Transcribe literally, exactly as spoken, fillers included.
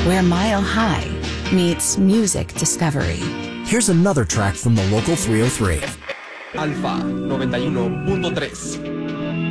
where Mile High meets music discovery. Here's another track from the local three oh three. Alfa noventa y uno punto tres.